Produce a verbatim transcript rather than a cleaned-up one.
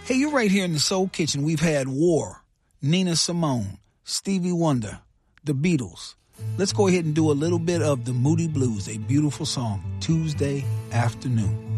Hey, you're right here in the Soul Kitchen. We've had War, Nina Simone, Stevie Wonder, The Beatles. Let's go ahead and do a little bit of the Moody Blues, a beautiful song, Tuesday Afternoon.